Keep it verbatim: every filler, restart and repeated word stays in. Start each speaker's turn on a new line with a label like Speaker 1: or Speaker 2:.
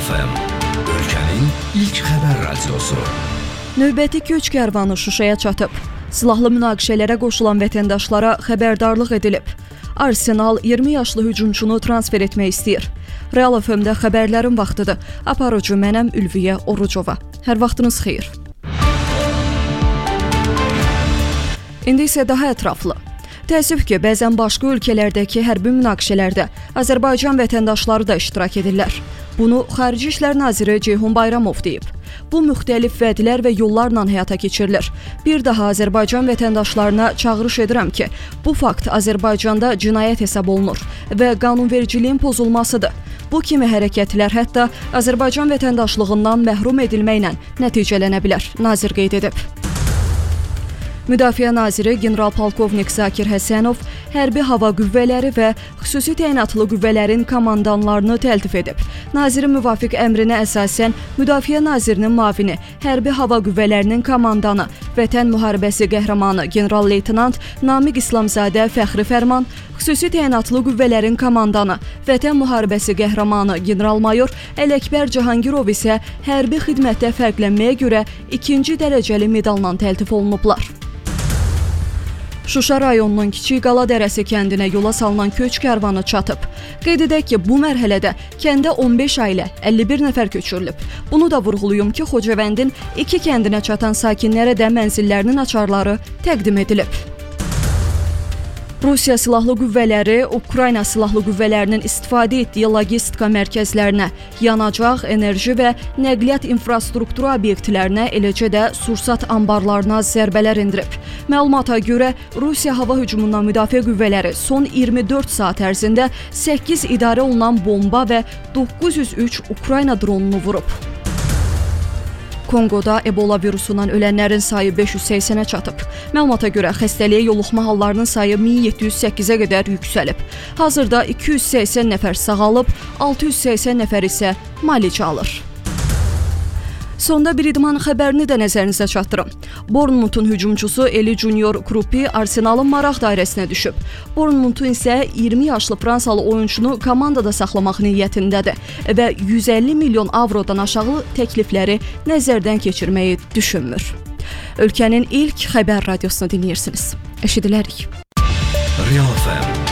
Speaker 1: F M, ölkənin ilk xəbər radiosu.
Speaker 2: Növbəti köç kərvanı Şuşaya çatıb. Silahlı münaqişələrə qoşulan vətəndaşlara xəbərdarlıq edilib. Arsenal iyirmi yaşlı hücumçunu transfer etmək istəyir. Real F M-də xəbərlərin vaxtıdır. Aparıcı mənəm Ülviyə Orucova. Hər vaxtınız xeyir. İndi isə daha ətraflı. Təəssüf ki, bəzən başqa ölkələrdəki hərbi münaqişələrdə Azərbaycan vətəndaşları da iştirak edirlər. Bunu Xarici İşlər Naziri Ceyhun Bayramov deyib. Bu müxtəlif vədlər və yollarla həyata keçirilir. Bir daha Azərbaycan vətəndaşlarına çağırış edirəm ki, bu fakt Azərbaycanda cinayət hesab olunur və qanunvericiliyin pozulmasıdır. Bu kimi hərəkətlər hətta Azərbaycan vətəndaşlığından məhrum edilməklə nəticələnə bilər, nazir qeyd edib. Müdafiə naziri general-polkovnik Zakir Həsənov hərbi hava qüvvələri və xüsusi təyinatlı qüvvələrin komandanlarını təltif edib. Nazirin müvafiq əmrinə əsasən Müdafiə nazirinin müavini, hərbi hava qüvvələrinin komandanı, Vətən müharibəsi qəhrəmanı general-leytenant Namiq İslamzadə Fəxri Fərman, xüsusi təyinatlı qüvvələrin komandanı, Vətən müharibəsi qəhrəmanı general-mayor Ələkbər Cahangirov isə hərbi xidmətdə fərqlənməyə görə ikinci dərəcəli medalla təltif olunublar. Şuşa rayonunun Kiçik Qala Dərəsi kəndinə yola salınan köç kərvanı çatıb. Qeyd edək ki, bu mərhələdə kəndə on beş ailə, əlli bir nəfər köçürülüb. Bunu da vurğuluyum ki, Xocavəndin iki kəndinə çatan sakinlərə də mənzillərinin açarları təqdim edilib. Rusiya Silahlı Qüvvələri Ukrayna Silahlı Qüvvələrinin istifadə etdiyi logistika mərkəzlərinə, yanacaq, enerji və nəqliyyat infrastrukturu obyektlərinə, eləcə də sursat anbarlarına zərbələr endirib. Məlumata görə, Rusiya hava hücumundan müdafiə qüvvələri son iyirmi dörd saat ərzində səkkiz idarə olunan bomba və doqquz yüz üç Ukrayna dronunu vurub. Kongoda Ebola virusundan ölənlərin sayı beş yüz səksənə çatıb. Məlumata görə xəstəliyə yoluxma hallarının sayı min yeddi yüz səkkizə qədər yüksəlib. Hazırda iki yüz səksən nəfər sağalıb, altı yüz səksən nəfər isə müalicə alır. Sonda bir idman xəbərini də nəzərinizə çatdırım. Bournemouthun hücumçusu Eli Junior Krupi Arsenalın maraq dairəsinə düşüb. Bournemouthun isə iyirmi yaşlı Fransalı oyunçunu komandada saxlamaq niyyətindədir və yüz əlli milyon avrodan aşağı təklifləri nəzərdən keçirməyi düşünmür. Ölkənin ilk xəbər radiosunu dinləyirsiniz. Eşidilərik.
Speaker 1: Real F M